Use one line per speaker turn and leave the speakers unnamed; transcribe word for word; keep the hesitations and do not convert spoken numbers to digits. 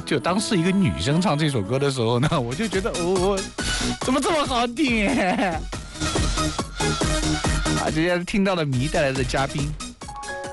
就当是一个女生唱这首歌的时候呢，我就觉得哦，怎么这么好听？啊，这些听到了迷带来的嘉宾。